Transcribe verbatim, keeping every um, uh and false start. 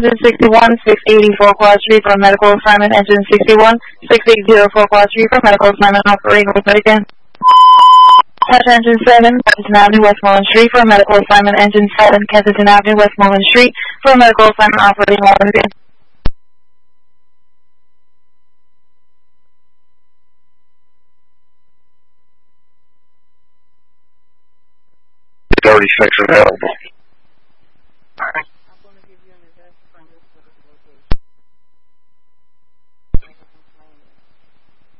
Engine sixty-one, six eighty-four Quad Street for medical assignment. Engine sixty-one, six eighty four Quad Street for medical assignment. Operating with again. Touch Engine seven, Kensington Avenue, Westmoreland Street for medical assignment. Engine seven, Kensington Avenue, Westmoreland Street for medical assignment. Operating with again. thirty-six available.